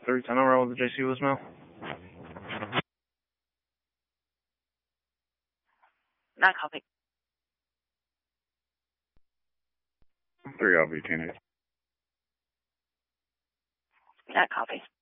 310 over with the JC voicemail. Not copy. 3 LV teenage. Not copy.